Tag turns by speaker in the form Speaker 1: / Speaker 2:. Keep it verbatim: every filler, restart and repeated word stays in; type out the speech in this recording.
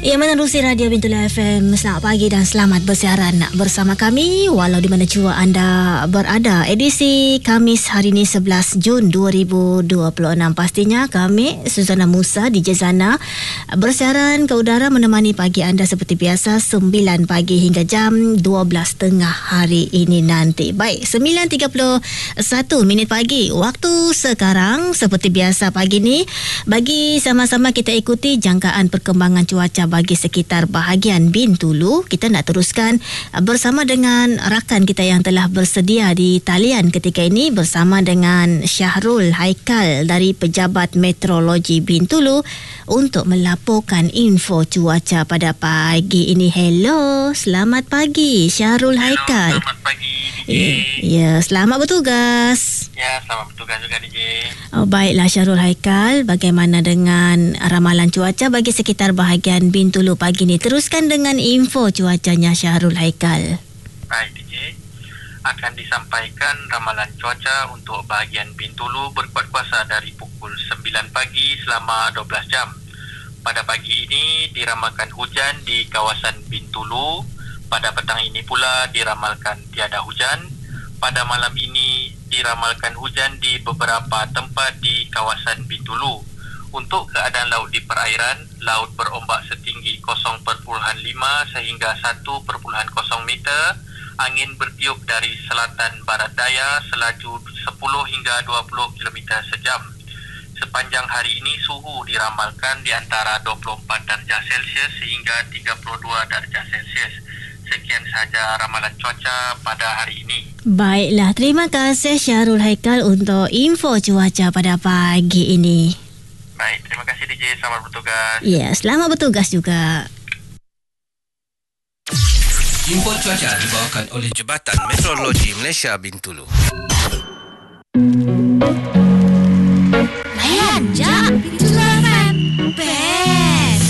Speaker 1: Ya, menerusi Radio Bintulu F M. Selamat pagi dan selamat bersiaran bersama kami walau di mana jua anda berada. Edisi Khamis hari ini sebelas Jun dua ribu dua puluh enam. Pastinya kami, Suzana Musa, D J Zana, bersiaran ke udara menemani pagi anda seperti biasa sembilan pagi hingga jam dua belas tengah hari ini nanti. Baik, sembilan tiga puluh satu minit pagi waktu sekarang. Seperti biasa pagi ni, bagi sama-sama kita ikuti jangkaan perkembangan cuaca bagi sekitar bahagian Bintulu. Kita nak teruskan bersama dengan rakan kita yang telah bersedia di talian ketika ini bersama dengan Syahrul Haikal dari Pejabat Meteorologi Bintulu untuk melaporkan info cuaca pada pagi ini. Hello, selamat pagi Syahrul Haikal.
Speaker 2: Hello, selamat pagi D J.
Speaker 1: Ya, selamat bertugas.
Speaker 2: Ya, selamat bertugas juga D J.
Speaker 1: Oh, baiklah Syahrul Haikal, bagaimana dengan ramalan cuaca bagi sekitar bahagian Bintulu pagi ini? Teruskan dengan info cuacanya Syahrul Haikal.
Speaker 2: Baik D J, akan disampaikan ramalan cuaca untuk bahagian Bintulu berkuat kuasa dari pukul sembilan pagi selama dua belas jam. Pada pagi ini diramalkan hujan di kawasan Bintulu. Pada petang ini pula diramalkan tiada hujan. Pada malam ini diramalkan hujan di beberapa tempat di kawasan Bintulu. Untuk keadaan laut di perairan, laut berombak setinggi kosong perpuluhan lima sehingga satu perpuluhan kosong meter. Angin bertiup dari selatan barat daya selaju sepuluh hingga dua puluh kilometer sejam. Sepanjang hari ini suhu diramalkan di antara dua puluh empat darjah Celsius sehingga tiga puluh dua darjah Celsius. Sekian sahaja ramalan cuaca pada hari ini.
Speaker 1: Baiklah, terima kasih Syahrul Haikal untuk info cuaca pada pagi ini.
Speaker 2: Baik, terima kasih D J. Selamat bertugas.
Speaker 1: Ya, selamat bertugas juga.
Speaker 3: Info cuaca dibawakan oleh Jabatan Meteorologi Malaysia Bintulu.